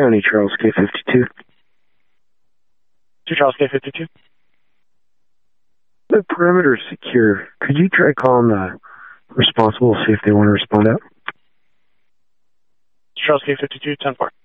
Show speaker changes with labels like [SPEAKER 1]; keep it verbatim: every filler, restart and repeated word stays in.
[SPEAKER 1] County, Charles K fifty-two.
[SPEAKER 2] To Charles K fifty-two.
[SPEAKER 1] The perimeter is secure. Could you try calling the responsible, see if they want to respond out?
[SPEAKER 2] Charles K fifty-two, ten four.